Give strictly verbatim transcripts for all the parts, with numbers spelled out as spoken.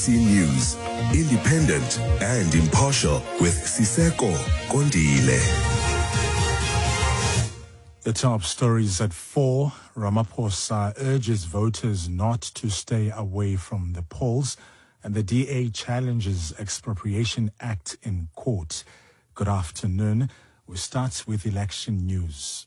News, independent and impartial with Siseko Kondile. The top stories at four. Ramaphosa urges voters not to stay away from the polls, and the D A challenges Expropriation Act in court. Good afternoon. We start with election news.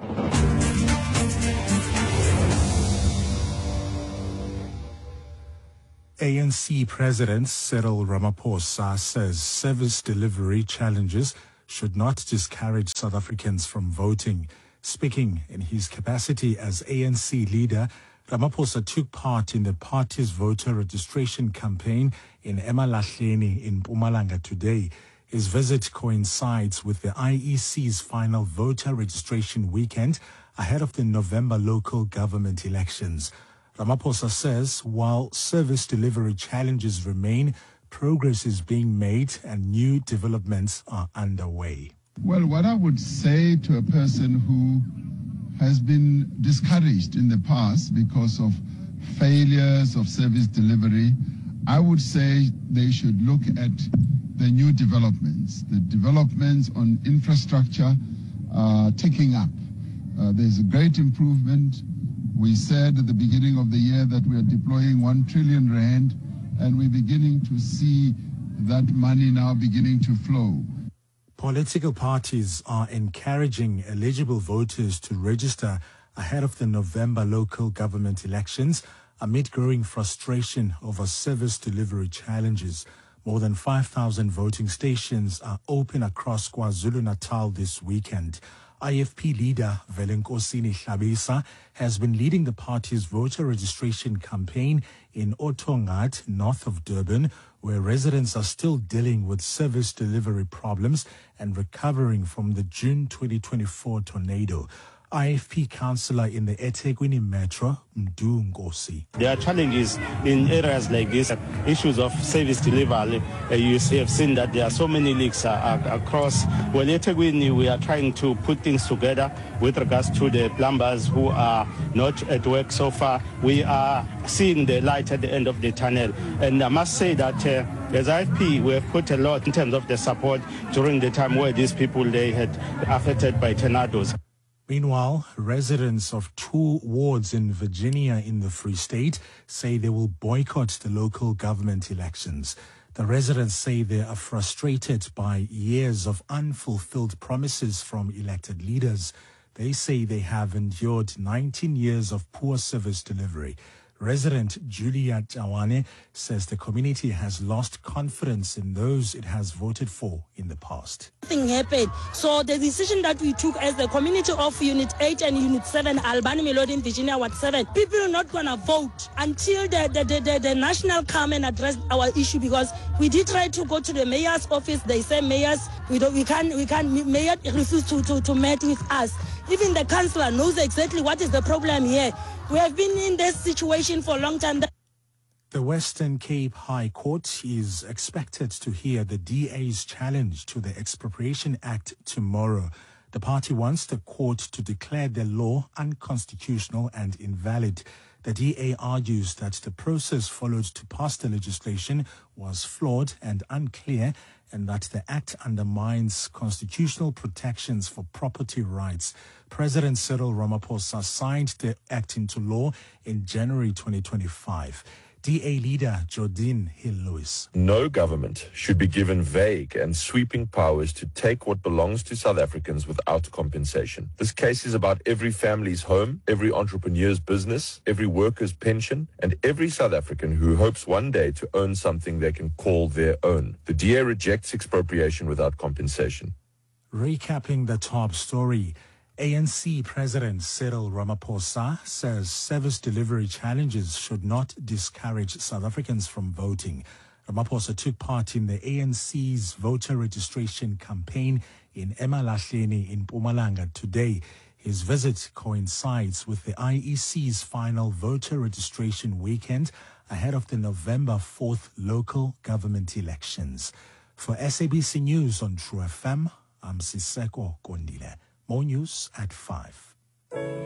A N C President Cyril Ramaphosa says service delivery challenges should not discourage South Africans from voting. Speaking in his capacity as A N C leader, Ramaphosa took part in the party's voter registration campaign in eMalahleni in Mpumalanga today. His visit coincides with the I E C's final voter registration weekend ahead of the November local government elections. Ramaphosa says while service delivery challenges remain, progress is being made and new developments are underway. Well, what I would say to a person who has been discouraged in the past because of failures of service delivery, I would say they should look at the new developments. The developments on infrastructure are taking up. Uh, there's a great improvement. We said at the beginning of the year that we are deploying one trillion rand, and we're beginning to see that money now beginning to flow. Political parties are encouraging eligible voters to register ahead of the November local government elections amid growing frustration over service delivery challenges. More than five thousand voting stations are open across KwaZulu-Natal this weekend. I F P leader Velenkosini Hlabisa has been leading the party's voter registration campaign in Otongat, north of Durban, where residents are still dealing with service delivery problems and recovering from the June twenty twenty-four tornado. I F P councillor in the eThekwini Metro, Mdu Ngosi. There are challenges in areas like this, issues of service delivery. Uh, you have seen that there are so many leaks uh, uh, across. Well, eThekwini, we are trying to put things together with regards to the plumbers who are not at work so far. We are seeing the light at the end of the tunnel. And I must say that uh, as I F P, we have put a lot in terms of the support during the time where these people, they had affected by tornadoes. Meanwhile, residents of two wards in Virginia in the Free State say they will boycott the local government elections. The residents say they are frustrated by years of unfulfilled promises from elected leaders. They say they have endured nineteen years of poor service delivery. Resident Julia Tawane says the community has lost confidence in those it has voted for in the past. Nothing happened. So the decision that we took as the community of Unit eight and Unit seven, Albany Melody in Virginia Ward seven, people are not going to vote until the, the, the, the, the national come and address our issue, because we did try to go to the mayor's office. They say mayors, we don't, we can't, we can't, mayor refuse to, to, to meet with us. Even the councillor knows exactly what is the problem here. We have been in this situation for a long time. The Western Cape High Court is expected to hear the D A's challenge to the Expropriation Act tomorrow. The party wants the court to declare the law unconstitutional and invalid. The D A argues that the process followed to pass the legislation was flawed and unclear, and that the act undermines constitutional protections for property rights. President Cyril Ramaphosa signed the act into law in January twenty twenty-five. D A leader Jordine Hill-Lewis. No government should be given vague and sweeping powers to take what belongs to South Africans without compensation. This case is about every family's home, every entrepreneur's business, every worker's pension, and every South African who hopes one day to own something they can call their own. The D A rejects expropriation without compensation. Recapping the top story, A N C President Cyril Ramaphosa says service delivery challenges should not discourage South Africans from voting. Ramaphosa took part in the A N C's voter registration campaign in eMalahleni in Mpumalanga today. His visit coincides with the I E C's final voter registration weekend ahead of the November fourth local government elections. For S A B C News on True F M, I'm Siseko Kondile. More news at five.